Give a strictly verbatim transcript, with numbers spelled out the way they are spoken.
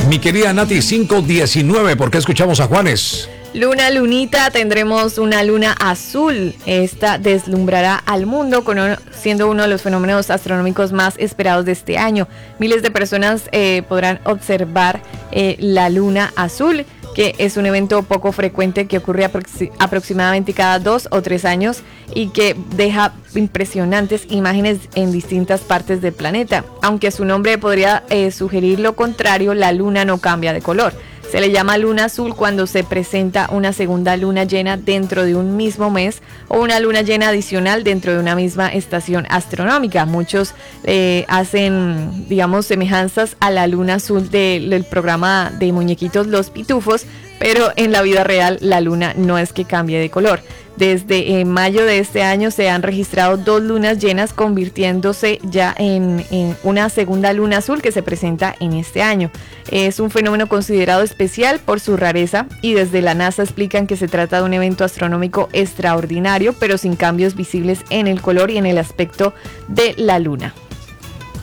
Mi querida Nati, cinco diecinueve, ¿por qué escuchamos a Juanes? Luna lunita, tendremos una luna azul. Esta deslumbrará al mundo, con un, siendo uno de los fenómenos astronómicos más esperados de este año. Miles de personas eh, podrán observar eh, la luna azul, que es un evento poco frecuente que ocurre aproxi- aproximadamente cada dos o tres años y que deja impresionantes imágenes en distintas partes del planeta. Aunque su nombre podría eh, sugerir lo contrario, la luna no cambia de color. Se le llama luna azul cuando se presenta una segunda luna llena dentro de un mismo mes o una luna llena adicional dentro de una misma estación astronómica. Muchos eh, hacen, digamos, semejanzas a la luna azul de, del programa de muñequitos Los Pitufos, pero en la vida real la luna no es que cambie de color. Desde eh, mayo de este año se han registrado dos lunas llenas, convirtiéndose ya en, en una segunda luna azul que se presenta en este año. Es un fenómeno considerado especial por su rareza y desde la NASA explican que se trata de un evento astronómico extraordinario, pero sin cambios visibles en el color y en el aspecto de la luna.